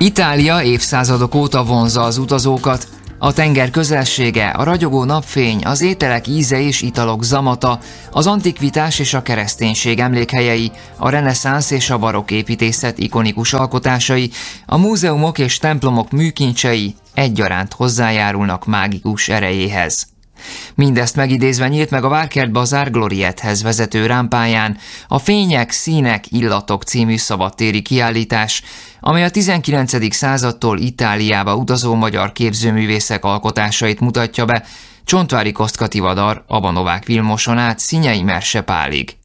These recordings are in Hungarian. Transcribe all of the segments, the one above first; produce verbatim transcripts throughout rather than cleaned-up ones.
Itália évszázadok óta vonzza az utazókat. A tenger közelsége, a ragyogó napfény, az ételek íze és italok zamata, az antikvitás és a kereszténység emlékhelyei, a reneszánsz és a barokk építészet ikonikus alkotásai, a múzeumok és templomok műkincsei egyaránt hozzájárulnak mágikus erejéhez. Mindezt megidézve nyílt meg a Várkert Bazár Gloriethez vezető rámpáján a Fények, Színek, Illatok című szabadtéri kiállítás, amely a tizenkilencedik századtól Itáliába utazó magyar képzőművészek alkotásait mutatja be, Csontváry Kostka Tivadar, Abanovák Vilmoson át Szinyei Merse Pálig.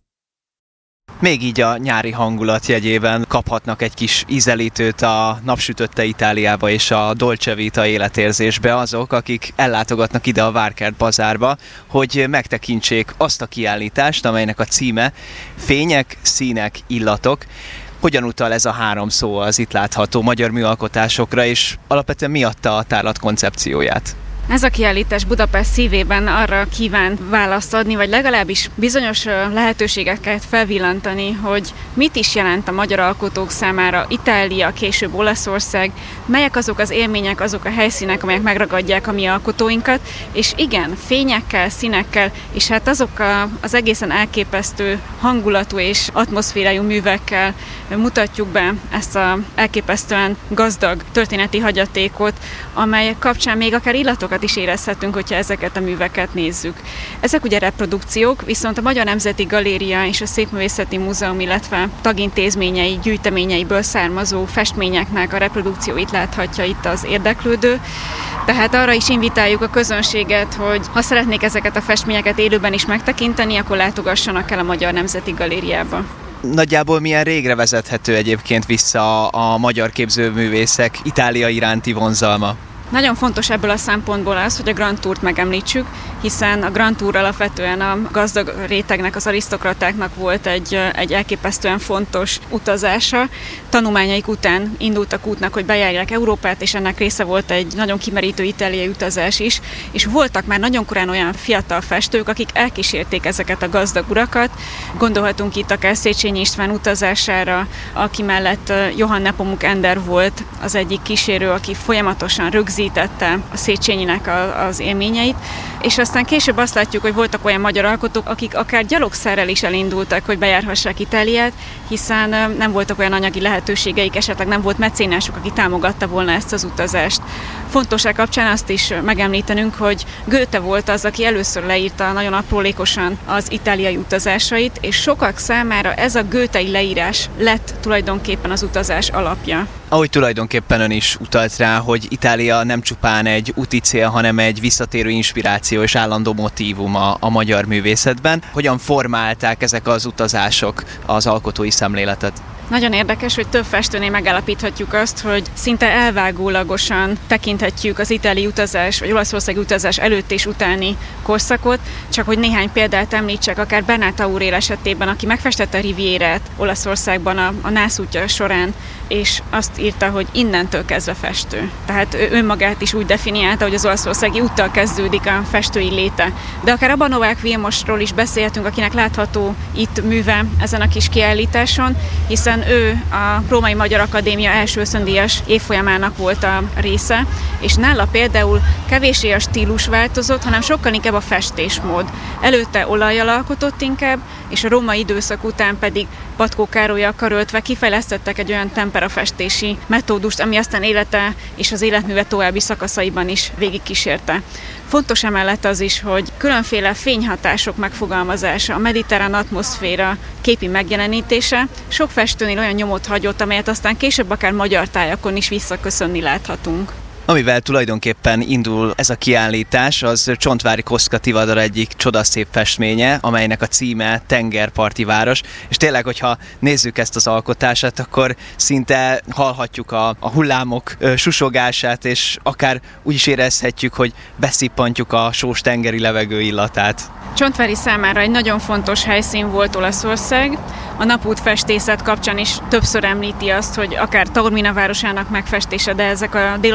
Még így a nyári hangulat jegyében kaphatnak egy kis ízelítőt a napsütötte Itáliába és a Dolce Vita életérzésbe azok, akik ellátogatnak ide a Várkert Bazárba, hogy megtekintsék azt a kiállítást, amelynek a címe Fények, Színek, Illatok. Hogyan utal ez a három szó az itt látható magyar műalkotásokra, és alapvetően mi adta a tárlat koncepcióját? Ez a kiállítás Budapest szívében arra kíván választ adni, vagy legalábbis bizonyos lehetőségeket felvillantani, hogy mit is jelent a magyar alkotók számára Itália, később Olaszország, melyek azok az élmények, azok a helyszínek, amelyek megragadják a mi alkotóinkat, és igen, fényekkel, színekkel, és hát azokkal az egészen elképesztő hangulatú és atmoszférájú művekkel mutatjuk be ezt az elképesztően gazdag történeti hagyatékot, amely kapcsán még akár illatokat is érezhetünk, hogyha ezeket a műveket nézzük. Ezek ugye reprodukciók, viszont a Magyar Nemzeti Galéria és a Szépművészeti Múzeum, illetve tagintézményei, gyűjteményeiből származó festményeknek a reprodukcióit láthatja itt az érdeklődő. Tehát arra is invitáljuk a közönséget, hogy ha szeretnék ezeket a festményeket élőben is megtekinteni, akkor látogassanak el a Magyar Nemzeti Galériába. Nagyjából milyen régre vezethető egyébként vissza a magyar képzőművészek Itália iránti vonzalma? Nagyon fontos ebből a szempontból az, hogy a Grand Tourt megemlítsük, hiszen a Grand Tour alapvetően a gazdag rétegnek, az arisztokratáknak volt egy, egy elképesztően fontos utazása. Tanulmányaik után indultak útnak, hogy bejárják Európát, és ennek része volt egy nagyon kimerítő itáliai utazás is, és voltak már nagyon korán olyan fiatal festők, akik elkísérték ezeket a gazdag urakat. Gondolhatunk itt akár Széchenyi István utazására, aki mellett Johann Nepomuk Ender volt az egyik kísérő, aki folyamatosan rögzítette a Széchenyinek a, az élményeit, és aztán később azt látjuk, hogy voltak olyan magyar alkotók, akik akár gyalogszerrel is elindultak, hogy bejárhassák Itáliát, hiszen nem voltak olyan anyagi lehetőségeik, esetleg nem volt mecénásuk, aki támogatta volna ezt az utazást. Fontosság kapcsán azt is megemlítenünk, hogy Goethe volt az, aki először leírta nagyon aprólékosan az itáliai utazásait, és sokak számára ez a goethei leírás lett tulajdonképpen az utazás alapja. Ahogy tulajdonképpen ön is utalt rá, hogy Itália nem csupán egy úti cél, hanem egy visszatérő inspiráció és állandó motívum a, a magyar művészetben. Hogyan formálták ezek az utazások az alkotói szemléletet? Nagyon érdekes, hogy több festőnél megállapíthatjuk azt, hogy szinte elvágólagosan tekinthetjük az itáliai utazás, vagy olaszországi utazás előtt és utáni korszakot, csak hogy néhány példát említsek, akár Bernát Aurel esetében, aki megfestette a Rivierát Olaszországban a, a nászútja során, és azt írta, hogy innentől kezdve festő. Tehát ő önmagát is úgy definiálta, hogy az olaszországi úttal kezdődik a festői léte. De akár Abanovák Vilmosról is beszélhetünk, akinek látható itt műve ezen a kis kiállításon, hiszen ő a Római Magyar Akadémia első ösztöndíjas évfolyamának volt a része, és nála például kevéssé a stílus változott, hanem sokkal inkább a festésmód. Előtte olajjal alkotott inkább, és a római időszak után pedig Patkó Károllyal karöltve kifejlesztettek egy olyan temperafestési metódust, ami aztán élete és az életműve további szakaszaiban is végigkísérte. Fontos emellett az is, hogy különféle fényhatások megfogalmazása, a mediterrán atmoszféra képi megjelenítése sok festőnél olyan nyomot hagyott, amelyet aztán később akár magyar tájakon is visszaköszönni láthatunk. Amivel tulajdonképpen indul ez a kiállítás, az Csontváry Kostka Tivadar egyik csodaszép festménye, amelynek a címe Tengerparti város, és tényleg, hogyha nézzük ezt az alkotását, akkor szinte hallhatjuk a, a hullámok susogását, és akár úgy is érezhetjük, hogy beszippantjuk a sós tengeri levegő illatát. Csontváry számára egy nagyon fontos helyszín volt Olaszország. A napútfestészet kapcsán is többször említi azt, hogy akár Taormina városának megfestése, de ezek a dél-olaszországi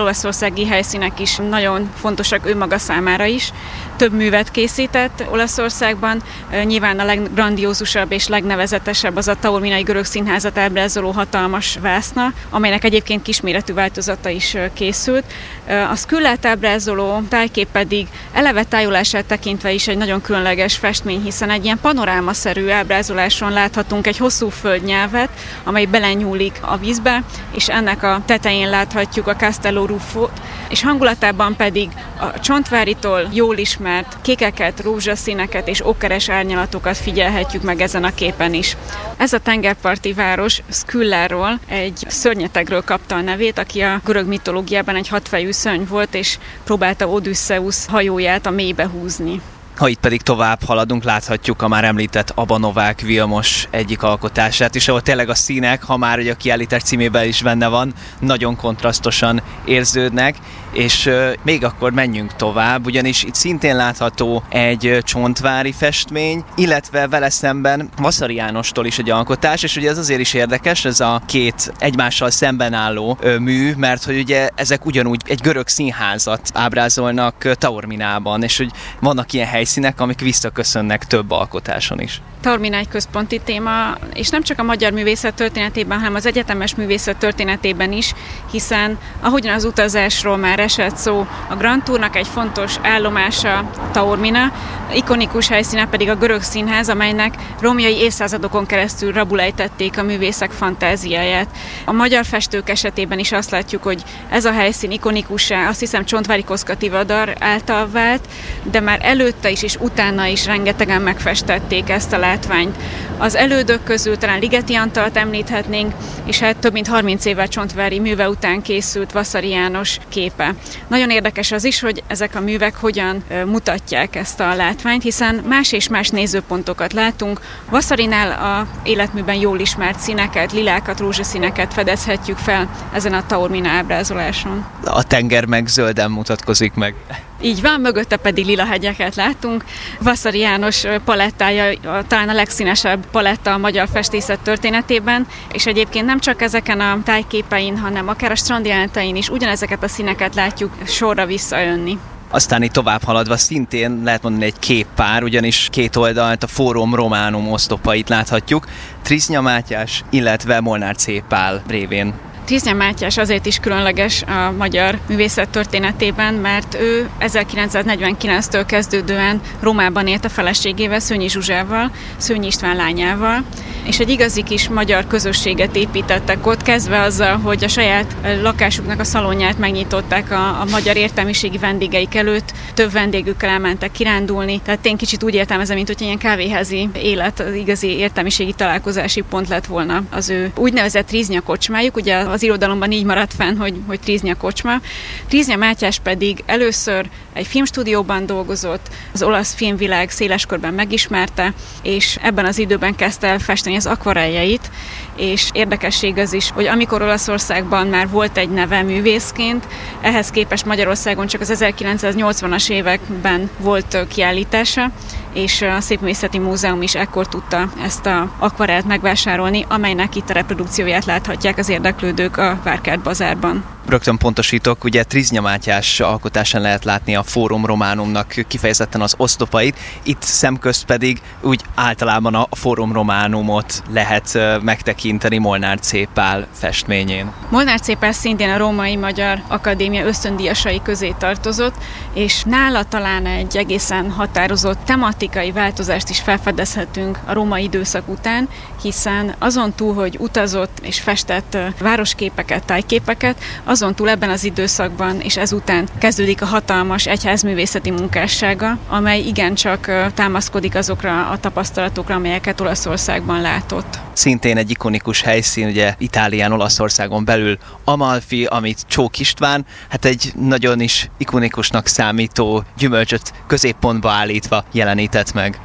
olaszországi helyszínek is nagyon fontosak ő maga számára is. Több művet készített Olaszországban, nyilván a leggrandiózusabb és legnevezetesebb az a Taorminai Görög Színházat ábrázoló hatalmas vászna, amelynek egyébként kisméretű változata is készült. A Skyllát ábrázoló tájkép pedig eleve tájolását tekintve is egy nagyon különleges festmény, hiszen egy ilyen panorámaszerű ábrázoláson láthatunk egy hosszú földnyelvet, amely belenyúlik a vízbe, és ennek a tetején láthatjuk a Castello Ruffót, és hangulatában pedig a Csontvárítól jól ismert kékeket, rózsaszíneket és okkeres árnyalatokat figyelhetjük meg ezen a képen is. Ez a tengerparti város Skylláról, egy szörnyetegről kapta a nevét, aki a görög mitológiában egy hatfejű szörny volt, és próbálta Odüsszeusz hajóját a mélybe húzni. Ha itt pedig tovább haladunk, láthatjuk a már említett Aba Novák Vilmos egyik alkotását is, ahol tényleg a színek, ha már ugye a kiállítás címében is benne van, nagyon kontrasztosan érződnek, és euh, még akkor menjünk tovább, ugyanis itt szintén látható egy csontvári festmény, illetve vele szemben Vasari Jánostól is egy alkotás, és ugye ez azért is érdekes, ez a két egymással szemben álló ö, mű, mert hogy ugye ezek ugyanúgy egy görög színházat ábrázolnak Taorminában, és hogy vannak ilyen helyszínek, amik visszaköszönnek több alkotáson is. Taormina egy központi téma, és nem csak a magyar művészet történetében, hanem az egyetemes művészet történetében is, hiszen ahogyan az utazásról már esett szó, a Grand Tournak egy fontos állomása Taormina, ikonikus helyszíne pedig a görög színház, amelynek római évszázadokon keresztül rabulejtették a művészek fantáziáját. A magyar festők esetében is azt látjuk, hogy ez a helyszín ikonikussá, azt hiszem Csontvári Kosztka Tivadar által vált, de már előtte is és utána is rengetegen megfestették ezt a látványt. Az elődök közül talán Ligeti Antalt említhetnénk, és hát több mint harminc évvel Csontvári műve után készült Vasari János képe. Nagyon érdekes az is, hogy ezek a művek hogyan mutatják ezt a látványt, hiszen más és más nézőpontokat látunk. Vasarinál a életműben jól ismert színeket, lilákat, rózsaszíneket fedezhetjük fel ezen a Taormina ábrázoláson. A tenger meg zölden mutatkozik meg. Így van, mögötte pedig lila hegyeket látunk. Vasari János palettája talán a legszínesebb paletta a magyar festészet történetében, és egyébként nem csak ezeken a tájképein, hanem akár a strandjelenetein is ugyanezeket a színeket látjuk sorra visszajönni. Aztán itt tovább haladva szintén lehet mondani egy képpár, ugyanis két oldalt a Forum Romanum oszlopait láthatjuk, Trisznya Mátyás, illetve Molnár C. Pál révén. Trisznya Mátyás azért is különleges a magyar művészet történetében, mert ő ezerkilencszáznegyvenkilenctől kezdődően Rómában élt a feleségével, Szőnyi Zsuzsával, Szőnyi István lányával, és egy igazi kis magyar közösséget építettek ott, kezdve azzal, hogy a saját lakásuknak a szalonját megnyitották a, a magyar értelmiségi vendégeik előtt, több vendégükkel elmentek kirándulni, tehát én kicsit úgy értelmezem, mint hogy ilyen kávéházi élet, az igazi értelmiségi találkozási pont lett volna az ő úgynevezett Trisznya kocsmájuk, ugye az irodalomban így maradt fenn, hogy, hogy Trisznya kocsma. Trisznya Mátyás pedig először egy filmstúdióban dolgozott, az olasz filmvilág széles körben megismerte, és ebben az időben kezdte el festeni az akvarelljeit, és érdekesség az is, hogy amikor Olaszországban már volt egy neve művészként, ehhez képest Magyarországon csak az ezerkilencszáznyolcvanas években volt kiállítása, és a Szépművészeti Múzeum is ekkor tudta ezt az akvarellt megvásárolni, amelynek itt a reprodukcióját láthatják az érdeklődők a Várkert Bazárban. Rögtön pontosítok, ugye Trisznya Mátyás alkotásán lehet látni a Forum Romanumnak kifejezetten az oszlopait, itt szemközt pedig úgy általában a Forum Romanumot lehet megtekinteni Molnár C. Pál festményén. Molnár C. Pál szintén a Római Magyar Akadémia ösztöndíjasai közé tartozott, és nála talán egy egészen határozott tematikai változást is felfedezhetünk a római időszak után, hiszen azon túl, hogy utazott és festett városképeket, tájképeket, azon túl ebben az időszakban és ezután kezdődik a hatalmas egyházművészeti munkássága, amely igencsak támaszkodik azokra a tapasztalatokra, amelyeket Olaszországban látott. Szintén egy ikonikus helyszín, ugye Itálián, Olaszországon belül Amalfi, amit Csók István, hát egy nagyon is ikonikusnak számító gyümölcsöt középpontba állítva jelenített meg.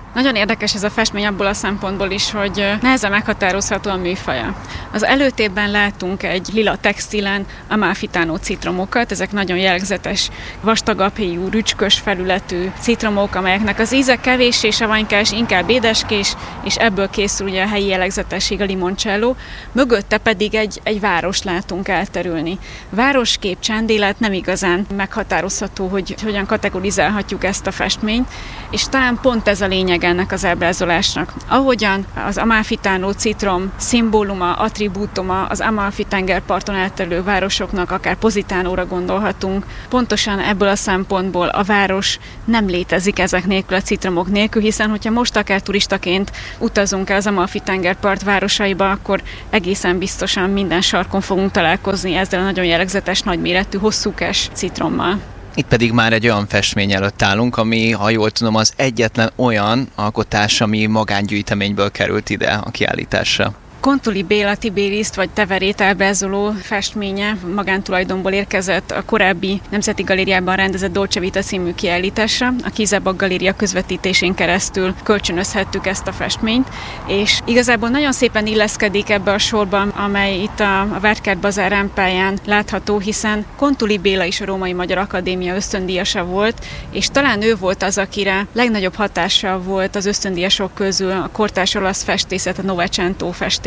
Nagyon érdekes ez a festmény abból a szempontból is, hogy nehezen meghatározható a műfaja. Az előtérben látunk egy lila textilen amalfitánó citromokat, ezek nagyon jellegzetes vastagabbhéjú, rücskös felületű citromok, amelyeknek az íze kevéssé savanykás, inkább édeskés, és ebből készül ugye a helyi jellegzetesség, a limoncello. Mögötte pedig egy, egy várost látunk elterülni. Városkép, csendélet nem igazán meghatározható, hogy hogyan kategorizálhatjuk ezt a festményt, és talán pont ez a lényeg ennek az ábrázolásnak. Ahogyan az amalfitánó citrom szimbóluma, attribútuma az Amalfi-tengerparton elterülő városoknak, akár Positánóra gondolhatunk, pontosan ebből a szempontból a város nem létezik ezek nélkül, a citromok nélkül, hiszen hogyha most akár turistaként utazunk el az Amalfi-tengerpart városaiba, akkor egészen biztosan minden sarkon fogunk találkozni ezzel a nagyon jellegzetes, nagyméretű, hosszúkás citrommal. Itt pedig már egy olyan festmény előtt állunk, ami, ha jól tudom, az egyetlen olyan alkotás, ami magángyűjteményből került ide a kiállításra. Kontuli Béla Tibériszt vagy Teverét ábrázoló festménye magántulajdonból érkezett a korábbi Nemzeti Galériában rendezett Dolce Vita című kiállításra. A Kizebak Galéria közvetítésén keresztül kölcsönözhettük ezt a festményt, és igazából nagyon szépen illeszkedik ebbe a sorban, amely itt a, a Várkert Bazár rámpáján látható, hiszen Kontuli Béla is a Római Magyar Akadémia ösztöndíjasa volt, és talán ő volt az, akire legnagyobb hatással volt az ösztöndíjasok közül a kortárs olasz festészet, a Novecento festészet.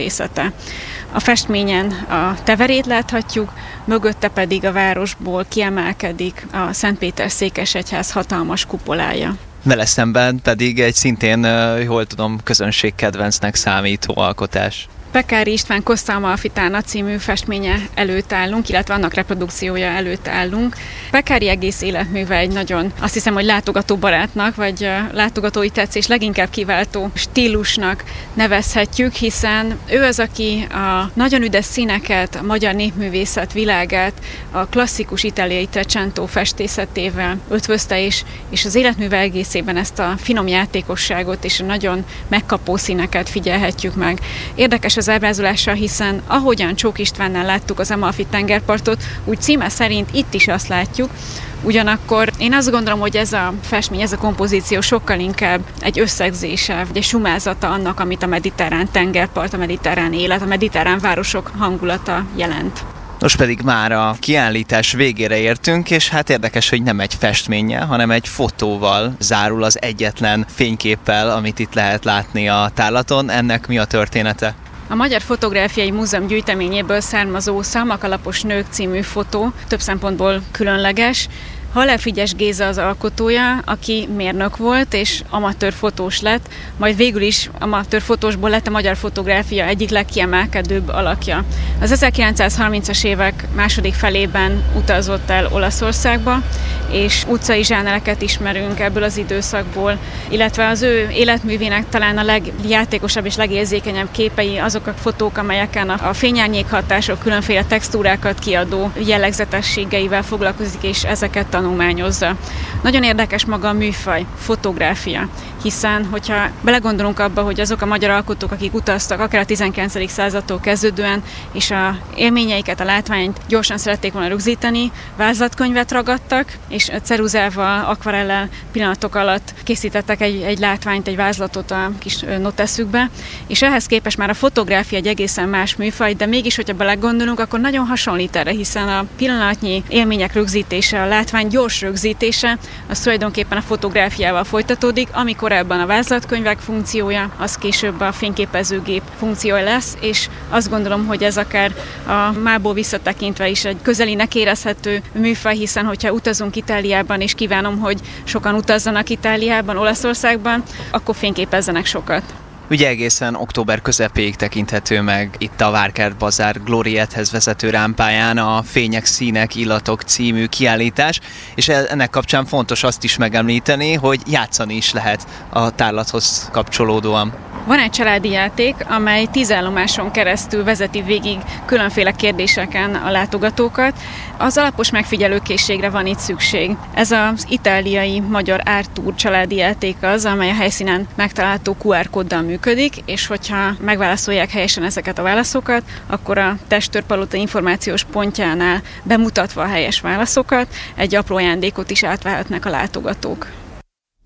A festményen a Teverét láthatjuk, mögötte pedig a városból kiemelkedik a Szentpéter-székesegyház hatalmas kupolája. Vele szemben pedig egy szintén, jól tudom, közönségkedvencnek számító alkotás. Pekári István Costa Amalfitana című festménye előtt állunk, illetve annak reprodukciója előtt állunk. Pekári egész életműve egy nagyon, azt hiszem, hogy látogatóbarátnak, vagy látogatói tetszés leginkább kiváltó stílusnak nevezhetjük, hiszen ő az, aki a nagyon üdes színeket, a magyar népművészet világát a klasszikus itáliai Trecento festészetével ötvözte, és, és az életműve egészében ezt a finom játékosságot és a nagyon megkapó színeket figyelhetjük meg. Érdekes az ábrázolással, hiszen ahogyan Csók Istvánnál láttuk az Amalfi-tengerpartot, úgy címe szerint itt is azt látjuk. Ugyanakkor én azt gondolom, hogy ez a festmény, ez a kompozíció sokkal inkább egy összegzése, vagy egy sumázata annak, amit a mediterrán tengerpart, a mediterrán élet, a mediterrán városok hangulata jelent. Most pedig már a kiállítás végére értünk, és hát érdekes, hogy nem egy festménnyel, hanem egy fotóval zárul az egyetlen fényképpel, amit itt lehet látni a tárlaton. Ennek mi a története? A Magyar Fotográfiai Múzeum gyűjteményéből származó Szalmakalapos nők című fotó több szempontból különleges. Haller Frigyes Géza az alkotója, aki mérnök volt és amatőr fotós lett, majd végül is amatőr fotósból lett a magyar fotográfia egyik legkiemelkedőbb alakja. Az ezerkilencszázharmincas évek második felében utazott el Olaszországba, és utcai zsánereket ismerünk ebből az időszakból, illetve az ő életművének talán a legjátékosabb és legérzékenyebb képei azok a fotók, amelyeken a fényárnyék hatások, különféle textúrákat kiadó jellegzetességeivel foglalkozik, és ezeket tanulmányozza. Nagyon érdekes maga a műfaj, fotográfia, hiszen hogyha belegondolunk abba, hogy azok a magyar alkotók, akik utaztak akár a tizenkilencedik századtól kezdődően, és a élményeiket, a látványt gyorsan szerették volna rögzíteni, vázlatkönyvet ragadtak, és ceruzával, akvarellel pillanatok alatt készítettek egy, egy látványt, egy vázlatot a kis noteszükbe, és ehhez képest már a fotográfia egy egészen más műfaj, de mégis, hogyha belegondolunk, akkor nagyon hasonlít erre, hiszen a pillanatnyi élmények rögzítése, a látvány gyors rögzítése, az tulajdonképpen a fotográfiával folytatódik, ami korábban a vázlatkönyvek funkciója, az később a fényképezőgép funkciója lesz, és azt gondolom, hogy ez akár a mából visszatekintve is egy közelinek érezhető műfaj, hiszen hogyha utazunk Itáliában, és kívánom, hogy sokan utazzanak Itáliában, Olaszországban, akkor fényképezzenek sokat. Ugye egészen október közepéig tekinthető meg itt a Várkert Bazár Gloriethez vezető rámpáján a Fények, Színek, Illatok című kiállítás, és ennek kapcsán fontos azt is megemlíteni, hogy játszani is lehet a tárlathoz kapcsolódóan. Van egy családi játék, amely tíz állomáson keresztül vezeti végig különféle kérdéseken a látogatókat. Az alapos megfigyelőkészségre van itt szükség. Ez az itáliai magyar Artur családi játék az, amely a helyszínen megtalálható kú er kóddal működik, és hogyha megválaszolják helyesen ezeket a válaszokat, akkor a Testőrpalota információs pontjánál bemutatva a helyes válaszokat, egy apró ajándékot is átvehetnek a látogatók.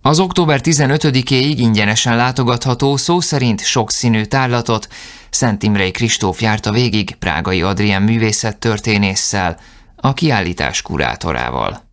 Az október tizenötödikéig ingyenesen látogatható szó szerint sokszínű tárlatot Szent Imrei Kristóf járta végig Prágai Adrien művészettörténésszel, a kiállítás kurátorával.